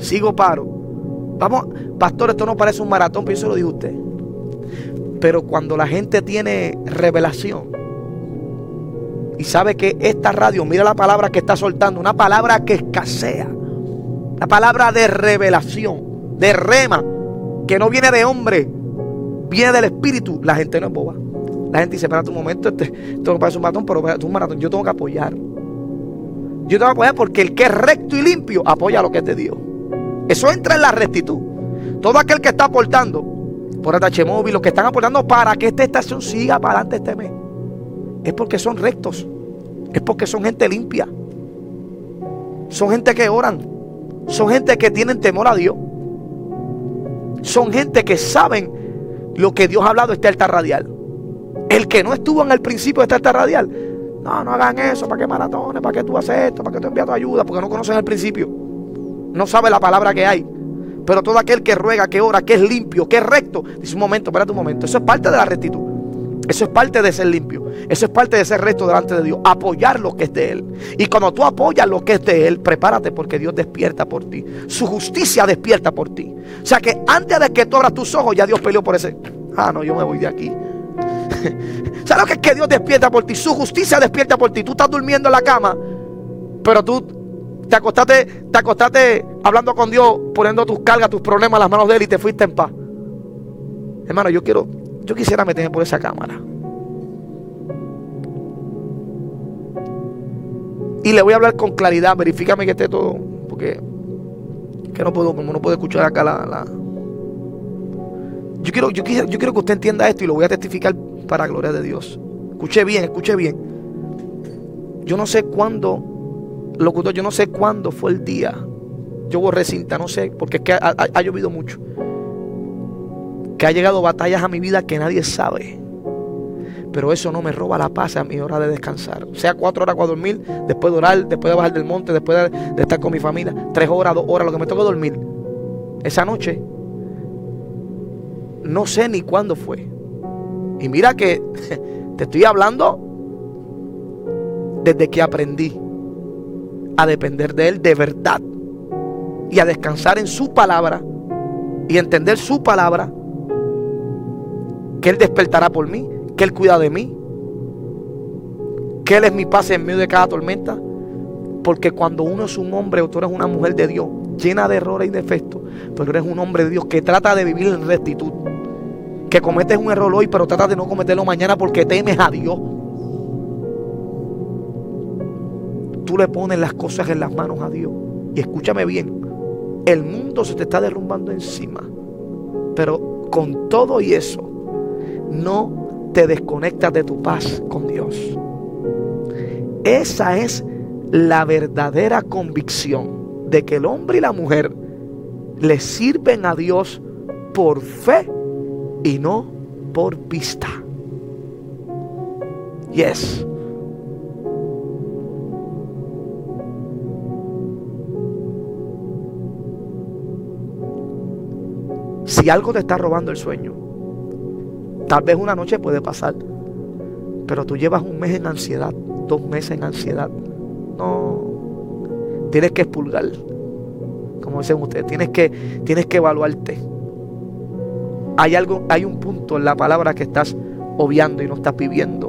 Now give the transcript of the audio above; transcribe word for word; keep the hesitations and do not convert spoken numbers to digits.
sigo, paro. Vamos, pastor, esto no parece un maratón, pero eso lo dijo usted. Pero cuando la gente tiene revelación y sabe que esta radio, mira la palabra que está soltando, una palabra que escasea, la palabra de revelación, de rema, que no viene de hombre, viene del Espíritu. La gente no es boba. La gente dice, espérate un momento, este, esto no parece un maratón, pero es un maratón, yo tengo que apoyar. Yo tengo que apoyar porque el que es recto y limpio apoya lo que es de Dios. Eso entra en la rectitud. Todo aquel que está aportando por A T H Móvil, los que están aportando para que esta estación siga para adelante este mes, es porque son rectos, es porque son gente limpia, son gente que oran, son gente que tienen temor a Dios, son gente que saben lo que Dios ha hablado de este altar radial. El que no estuvo en el principio de este altar radial, no, no hagan eso, ¿para qué maratones? ¿Para qué tú haces esto? ¿Para qué tú envías tu ayuda? Porque no conocen el principio, no sabe la palabra que hay. Pero todo aquel que ruega, que ora, que es limpio, que es recto, dice un momento, espérate un momento, eso es parte de la rectitud. Eso es parte de ser limpio. Eso es parte de ser recto delante de Dios. Apoyar lo que es de Él. Y cuando tú apoyas lo que es de Él, prepárate porque Dios despierta por ti. Su justicia despierta por ti. O sea que antes de que tú abras tus ojos, ya Dios peleó por ese. Ah, no, yo me voy de aquí. ¿Sabes lo que es que Dios despierta por ti? Su justicia despierta por ti. Tú estás durmiendo en la cama, pero tú te acostaste, te acostaste hablando con Dios, poniendo tus cargas, tus problemas en las manos de Él y te fuiste en paz. Hermano, yo quiero, yo quisiera meterme por esa cámara. Y le voy a hablar con claridad. Verifícame que esté todo, porque que no puedo, como no puedo escuchar acá la, la... Yo quiero, yo quiero, yo quiero que usted entienda esto y lo voy a testificar para la gloria de Dios. Escuche bien, escuche bien. Yo no sé cuándo, locutor, yo no sé cuándo fue el día. Yo borré cinta, no sé, porque es que ha, ha, ha llovido mucho. Que ha llegado batallas a mi vida que nadie sabe. Pero eso no me roba la paz a mi hora de descansar. Sea cuatro horas para dormir, después de orar, después de bajar del monte, después de, de estar con mi familia. Tres horas, dos horas, lo que me toca dormir. Esa noche, no sé ni cuándo fue. Y mira que te estoy hablando desde que aprendí a depender de Él de verdad. Y a descansar en su palabra. Y entender su palabra. Que Él despertará por mí. Que Él cuida de mí. Que Él es mi paz en medio de cada tormenta. Porque cuando uno es un hombre o tú eres una mujer de Dios, llena de errores y defectos, pero eres un hombre de Dios que trata de vivir en rectitud, que cometes un error hoy pero trata de no cometerlo mañana porque temes a Dios, tú le pones las cosas en las manos a Dios. Y escúchame bien, el mundo se te está derrumbando encima, pero con todo y eso no te desconectas de tu paz con Dios. Esa es la verdadera convicción de que el hombre y la mujer le sirven a Dios por fe y no por vista. Yes. Si algo te está robando el sueño, tal vez una noche puede pasar, pero tú llevas un mes en ansiedad, dos meses en ansiedad. No, tienes que expulgar, como dicen ustedes, tienes que, tienes que evaluarte. Hay algo, hay un punto en la palabra que estás obviando y no estás viviendo.